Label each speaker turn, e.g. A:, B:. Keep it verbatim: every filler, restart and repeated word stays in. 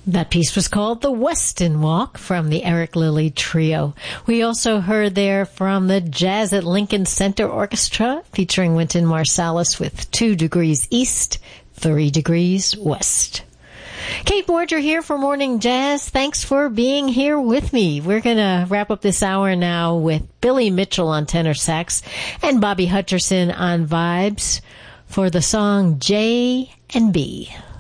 A: That piece was called The Weston Walk from the Eric Lilly Trio. We also heard there from the Jazz at Lincoln Center Orchestra featuring Wynton Marsalis with Two Degrees East, Three Degrees West. Kate Borger here for Morning Jazz. Thanks for being here with me. We're going to wrap up this hour now with Billy Mitchell on tenor sax and Bobby Hutcherson on vibes for the song J and B.